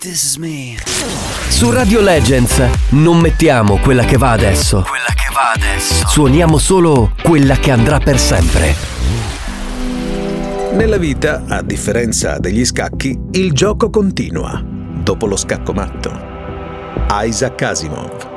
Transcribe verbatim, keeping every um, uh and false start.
This is me. Su Radio Legends non mettiamo quella che va adesso. Quella che va adesso. Suoniamo solo quella che andrà per sempre. Nella vita, a differenza degli scacchi, il gioco continua dopo lo scaccomatto. Isaac Asimov.